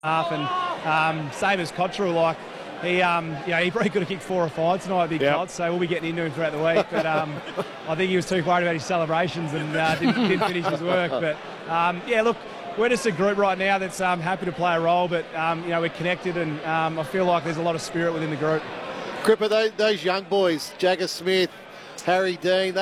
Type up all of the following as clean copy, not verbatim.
half, and same as Cottrell, like he probably could have kicked 4 or 5 tonight, big Cots, so we'll be getting into him throughout the week. But I think he was too worried about his celebrations and didn't finish his work. But look, we're just a group right now that's happy to play a role, but we're connected, and I feel like there's a lot of spirit within the group. Cripper, those young boys, Jagger Smith, Harry Dean,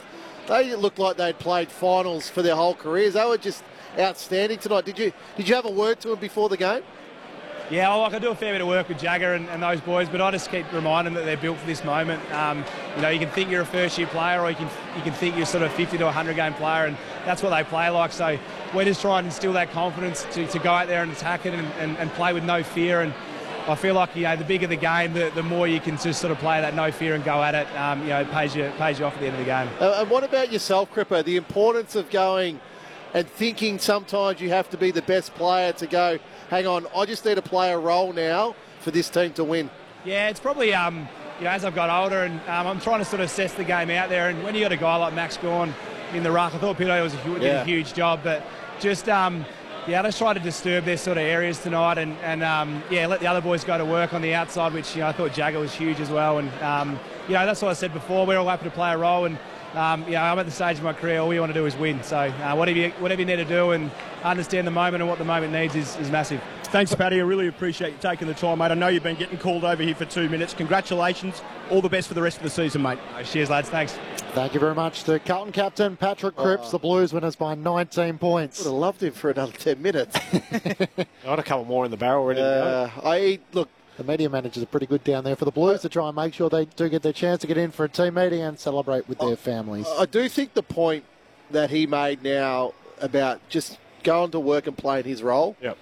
they looked like they'd played finals for their whole careers. They were just outstanding tonight. Did you have a word to them before the game? Yeah, I do a fair bit of work with Jagger and those boys, but I just keep reminding them that they're built for this moment. You can think you're a first-year player, or you can think you're sort of 50 to 100-game player, and that's what they play like. So we're just trying to instill that confidence to go out there and attack it and play with no fear. And I feel like the bigger the game, the more you can just sort of play that no fear and go at it. It pays you off at the end of the game. And what about yourself, Cripper? The importance of going and thinking sometimes you have to be the best player to go, hang on, I just need to play a role now for this team to win. Yeah, it's probably, as I've got older, and I'm trying to sort of assess the game out there. And when you got a guy like Max Gawn in the ruck, I thought Pito did a huge job, but just, let's try to disturb their sort of areas tonight and let the other boys go to work on the outside, which I thought Jagger was huge as well. And, that's what I said before. We're all happy to play a role, and I'm at the stage of my career, all we want to do is win. So whatever you need to do and understand the moment and what the moment needs is massive. Thanks, Paddy. I really appreciate you taking the time, mate. I know you've been getting called over here for 2 minutes. Congratulations. All the best for the rest of the season, mate. Cheers, lads. Thanks. Thank you very much to Carlton captain Patrick Cripps, the Blues winners by 19 points. Would have loved him for another 10 minutes. I had a couple more in the barrel ready to go. Look, the media managers are pretty good down there for the Blues to try and make sure they do get their chance to get in for a team meeting and celebrate with their families. I do think the point that he made now about just going to work and playing his role. Yep.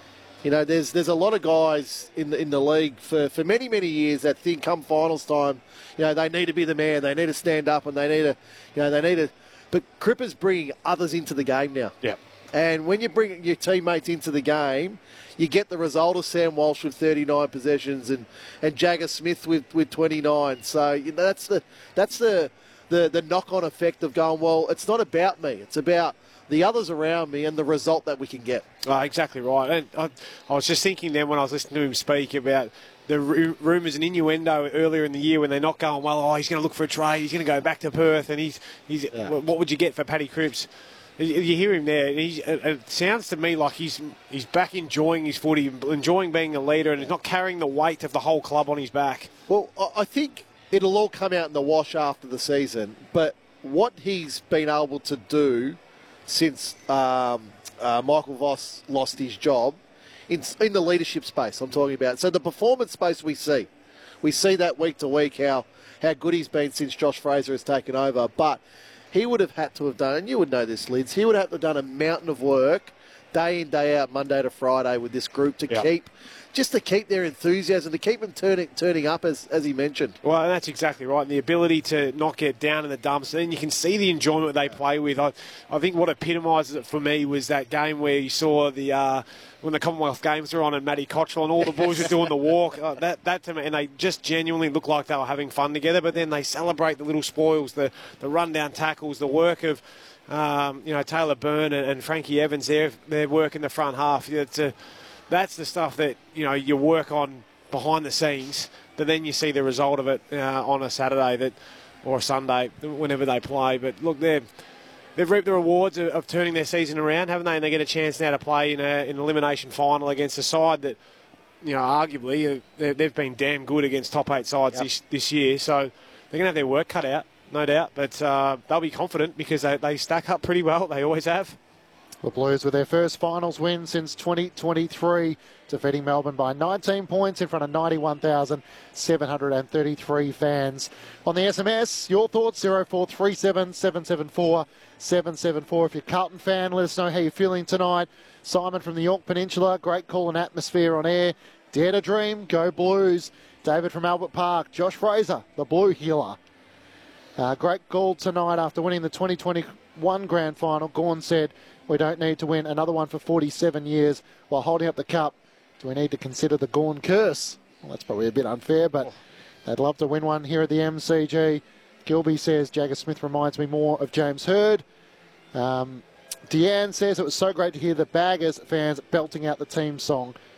There's a lot of guys in the league for many, many years that think come finals time, they need to be the man, they need to stand up, and they need to. But Cripper's bringing others into the game now. Yeah. And when you bring your teammates into the game, you get the result of Sam Walsh with 39 possessions and Jagger Smith with 29. So that's the knock-on effect of going, well, it's not about me, it's about the others around me and the result that we can get. Oh, exactly right. And I was just thinking then when I was listening to him speak about the rumours and innuendo earlier in the year when they're not going, well, he's going to look for a trade, he's going to go back to Perth, and what would you get for Paddy Cripps? You hear him there, and it sounds to me like he's back enjoying his footy, enjoying being a leader, and he's not carrying the weight of the whole club on his back. Well, I think it'll all come out in the wash after the season, but what he's been able to do since Michael Voss lost his job, in the leadership space I'm talking about. So the performance space we see that week to week how good he's been since Josh Fraser has taken over, but he would have had to have done, and you would know this, Lids, he would have to have done a mountain of work day in, day out, Monday to Friday with this group to keep their enthusiasm, to keep them turning up, as he mentioned. Well, and that's exactly right. And the ability to not get down in the dumps. And you can see the enjoyment they play with. I think what epitomises it for me was that game where you saw when the Commonwealth Games were on and Matty Cottrell and all the boys were doing the walk. That to me, and they just genuinely looked like they were having fun together. But then they celebrate the little spoils, the rundown tackles, the work of Taylor Byrne and Frankie Evans, their work in the front half. That's the stuff that you work on behind the scenes, but then you see the result of it on a Saturday or a Sunday, whenever they play. But look, they've reaped the rewards of turning their season around, haven't they? And they get a chance now to play in an elimination final against a side that, arguably they've been damn good against top 8 sides this year. So they're going to have their work cut out, no doubt. But they'll be confident because they stack up pretty well. They always have. The Blues with their first finals win since 2023, defeating Melbourne by 19 points in front of 91,733 fans. On the SMS, your thoughts, 0437 774 774. If you're a Carlton fan, let us know how you're feeling tonight. Simon from the York Peninsula, great call and atmosphere on air. Dare to dream, go Blues. David from Albert Park, Josh Fraser, the Blue Healer. Great call tonight after winning the 2021 Grand Final. Gawn said, we don't need to win another one for 47 years while holding up the cup. Do we need to consider the Gawn curse? Well, that's probably a bit unfair, but they'd love to win one here at the MCG. Gilby says Jagger Smith reminds me more of James Hird. Deanne says it was so great to hear the Baggers fans belting out the team song.